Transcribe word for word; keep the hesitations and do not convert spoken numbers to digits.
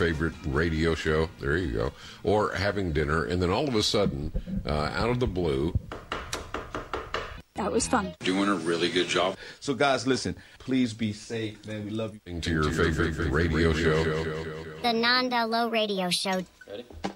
favorite radio show. There you go. Or having dinner, and then all of a sudden, uh, out of the blue, that was fun. Doing a really good job. So, guys, listen, please be safe, man. We love you. To your, to your favorite, favorite radio, radio show. show. The Nanda Low Radio Show. Ready?